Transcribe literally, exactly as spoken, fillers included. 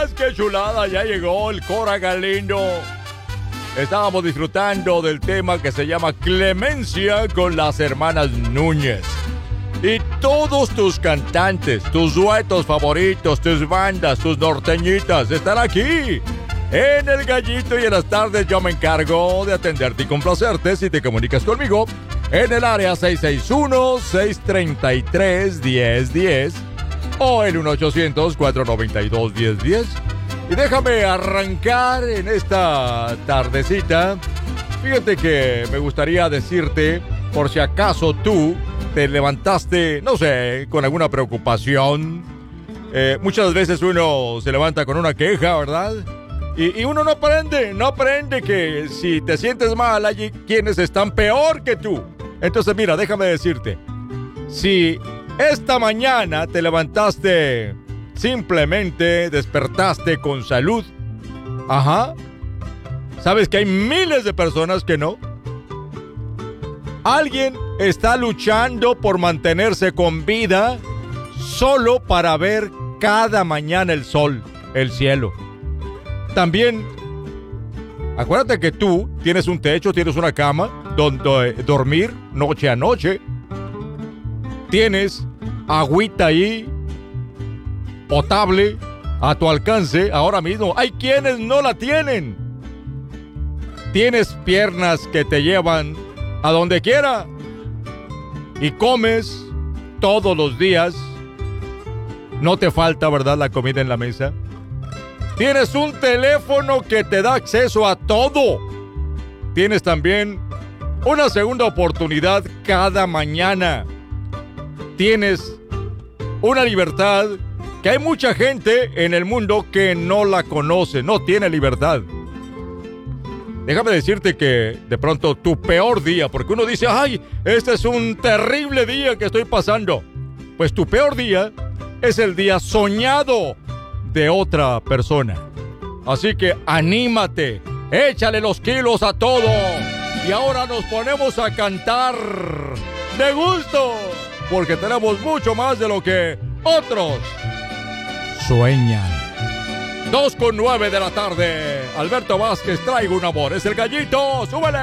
más, qué chulada, ya llegó el Cora Galindo. Estábamos disfrutando del tema que se llama Clemencia con las hermanas Núñez. Y todos tus cantantes, tus duetos favoritos, tus bandas, tus norteñitas están aquí. En El Gallito, y en las tardes yo me encargo de atenderte y complacerte si te comunicas conmigo en el área seis seis uno, seis tres tres, uno cero uno cero o el uno ochocientos, cuatro nueve dos, uno cero uno cero. Y déjame arrancar en esta tardecita. Fíjate que me gustaría decirte, por si acaso tú te levantaste, no sé, con alguna preocupación. Eh, muchas veces uno se levanta con una queja, ¿verdad? Y, y uno no aprende, no aprende que si te sientes mal hay quienes están peor que tú. Entonces mira, déjame decirte, si esta mañana te levantaste, simplemente despertaste con salud, ajá, ¿sabes que hay miles de personas que no? Alguien está luchando por mantenerse con vida solo para ver cada mañana el sol, el cielo. También, acuérdate que tú tienes un techo, tienes una cama donde dormir noche a noche. Tienes agüita ahí, potable, a tu alcance ahora mismo. Hay quienes no la tienen. Tienes piernas que te llevan a donde quiera. Y comes todos los días. No te falta, ¿verdad?, la comida en la mesa. Tienes un teléfono que te da acceso a todo. Tienes también una segunda oportunidad cada mañana. Tienes una libertad que hay mucha gente en el mundo que no la conoce, no tiene libertad. Déjame decirte que de pronto tu peor día, porque uno dice, ay, este es un terrible día que estoy pasando. Pues tu peor día es el día soñado de otra persona. Así que anímate, échale los kilos a todo. Y ahora nos ponemos a cantar de gusto, porque tenemos mucho más de lo que otros sueñan. Dos con nueve de la tarde. Alberto Vázquez, traigo un amor. Es El Gallito, súbele.